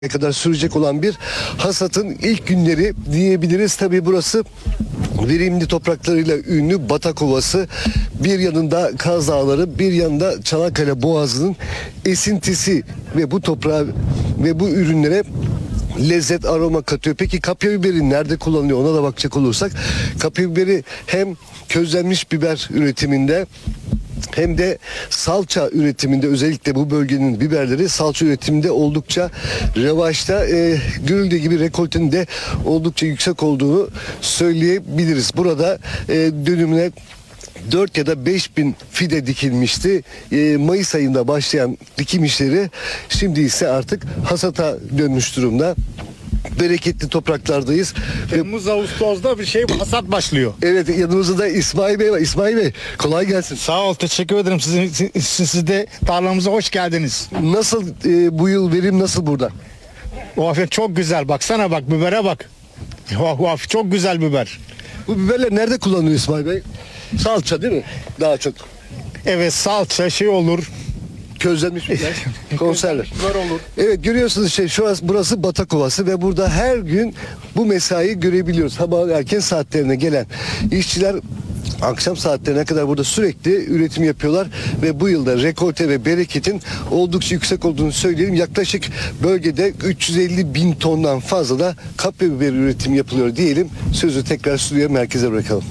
kadar sürecek olan bir hasatın ilk günleri diyebiliriz. Tabii burası verimli topraklarıyla ünlü Batak Ovası. Bir yanında Kaz Dağları, bir yanında Çanakkale Boğazı'nın esintisi ve bu toprağa ve bu ürünlere lezzet, aroma katıyor. Peki kapya biberi nerede kullanılıyor? Ona da bakacak olursak kapya biberi hem közlenmiş biber üretiminde hem de salça üretiminde, özellikle bu bölgenin biberleri salça üretiminde oldukça revaçta. Görüldüğü gibi rekoltenin de oldukça yüksek olduğunu söyleyebiliriz. Burada dönümüne 4 ya da 5 bin fide dikilmişti. Mayıs ayında başlayan dikim işleri şimdi ise artık hasata dönmüş durumda. Bereketli topraklardayız. Temmuz Ağustos'ta bir şey hasat başlıyor. Evet, yanımızda da İsmail Bey var. İsmail Bey, kolay gelsin. Sağ ol, teşekkür ederim. Siz de tarlamıza hoş geldiniz. Nasıl bu yıl verim nasıl burada? Of, çok güzel. Baksana bak, bibere bak. Of, çok güzel biber. Bu biberler nerede kullanılıyor İsmail Bey? Salça değil mi? Daha çok. Evet, salça şey olur. Közlenmiş biber, konserve. Biber olur. Evet, görüyorsunuz burası Batak Ovası ve burada her gün bu mesai görebiliyoruz. Sabah erken saatlerine gelen işçiler akşam saatlerine kadar burada sürekli üretim yapıyorlar ve bu yılda rekolte ve bereketin oldukça yüksek olduğunu söyleyelim. Yaklaşık bölgede 350 bin tondan fazla da kapya biberi üretimi yapılıyor diyelim. Sözü tekrar stüdyo merkeze bırakalım.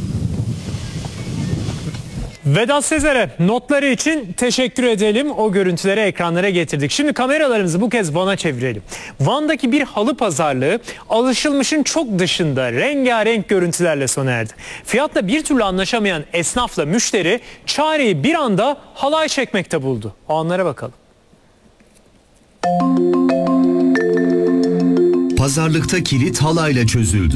Vedat Sezer'e notları için teşekkür edelim. O görüntüleri ekranlara getirdik. Şimdi kameralarımızı bu kez Van'a çevirelim. Van'daki bir halı pazarlığı alışılmışın çok dışında rengarenk görüntülerle sona erdi. Fiyatla bir türlü anlaşamayan esnafla müşteri çareyi bir anda halay çekmekte buldu. O anlara bakalım. Pazarlıkta kilit halayla çözüldü.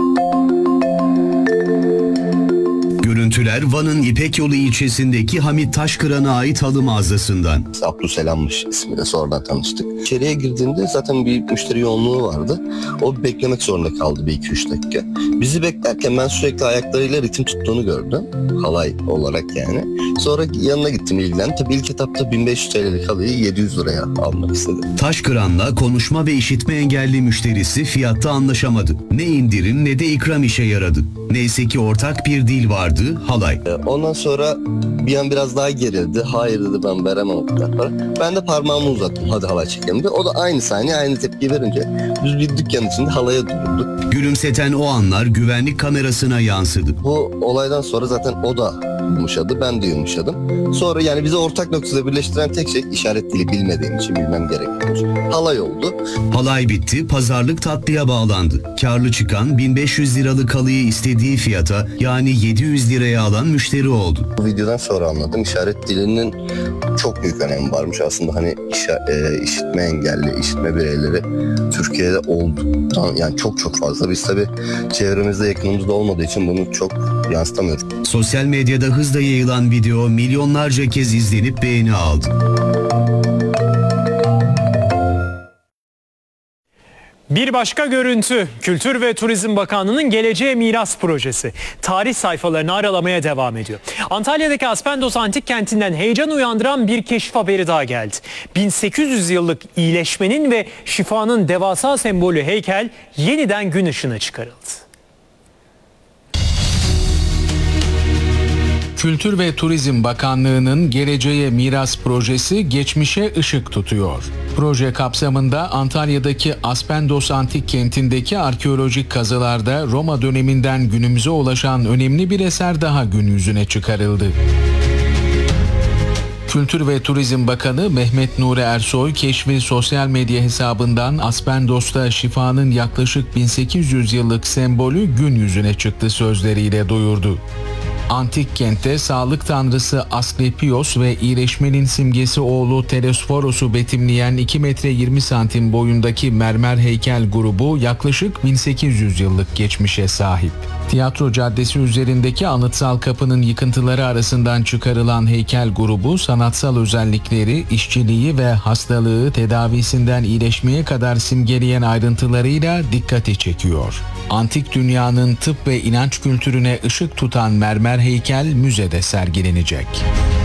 Görüntüler Van'ın İpek Yolu ilçesindeki Hamit Taşkıran'a ait halı mağazasından. Abdüselam'mış ismi de, sonradan tanıştık. İçeriye girdiğimde zaten bir müşteri yoğunluğu vardı. O beklemek zorunda kaldı bir 2-3 dakika. Bizi beklerken ben sürekli ayaklarıyla ritim tuttuğunu gördüm. Halay olarak yani. Sonra yanına gittim, ilgilendim. Tabii ilk etapta 1500 TL'lik halıyı 700 liraya almak istedi. Taşkıran'la konuşma ve işitme engelli müşterisi fiyatta anlaşamadı. Ne indirim ne de ikram işe yaradı. Neyse ki ortak bir dil vardı, halay. Ondan sonra bir an biraz daha gerildi. Hayır dedi, ben veremem o kadar para. Ben de parmağımı uzattım, hadi halay çekelim de. O da aynı saniye aynı tepki verince biz bir dükkan içinde halaya durduk. Gülümseten o anlar güvenlik kamerasına yansıdı. Bu olaydan sonra zaten o da yumuşadı, ben de yumuşadım. Sonra yani bizi ortak noktada birleştiren tek şey, işaret dili bilmediğim için bilmem gerekiyor, halay oldu. Halay bitti, pazarlık tatlıya bağlandı. Karlı çıkan 1500 liralık halıyı istediği fiyata, yani 700 liraya alan müşteri oldu. Bu videodan sonra anladım, işaret dilinin çok büyük önemi varmış aslında. Hani işitme engelli, işitme bireyleri Türkiye'de oldu. Yani çok fazla. Biz tabii çevremizde, yakınımızda olmadığı için bunu çok yansıtamıyoruz. Sosyal medyada hızla yayılan video milyonlarca kez izlenip beğeni aldı. Bir başka görüntü, Kültür ve Turizm Bakanlığı'nın Geleceğe Miras Projesi. Tarih sayfalarını aralamaya devam ediyor. Antalya'daki Aspendos Antik Kenti'nden heyecan uyandıran bir keşif haberi daha geldi. 1800 yıllık iyileşmenin ve şifanın devasa sembolü heykel yeniden gün ışığına çıkarıldı. Kültür ve Turizm Bakanlığı'nın Geleceğe Miras Projesi geçmişe ışık tutuyor. Proje kapsamında Antalya'daki Aspendos Antik Kenti'ndeki arkeolojik kazılarda Roma döneminden günümüze ulaşan önemli bir eser daha gün yüzüne çıkarıldı. Kültür ve Turizm Bakanı Mehmet Nuri Ersoy, keşfi sosyal medya hesabından Aspendos'ta şifanın yaklaşık 1800 yıllık sembolü gün yüzüne çıktı sözleriyle duyurdu. Antik kentte sağlık tanrısı Asklepios ve iyileşmenin simgesi oğlu Telesforos'u betimleyen 2 metre 20 santim boyundaki mermer heykel grubu yaklaşık 1800 yıllık geçmişe sahip. Tiyatro Caddesi üzerindeki anıtsal kapının yıkıntıları arasından çıkarılan heykel grubu sanatsal özellikleri, işçiliği ve hastalığı tedavisinden iyileşmeye kadar simgeleyen ayrıntılarıyla dikkati çekiyor. Antik dünyanın tıp ve inanç kültürüne ışık tutan mermer heykel müzede sergilenecek.